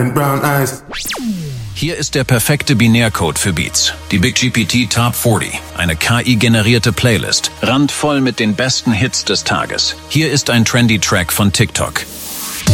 Brown eyes. Hier ist der perfekte Binärcode für Beats. Die Big GPT Top 40. Eine KI-generierte Playlist. Randvoll mit den besten Hits des Tages. Hier ist ein trendy Track von TikTok.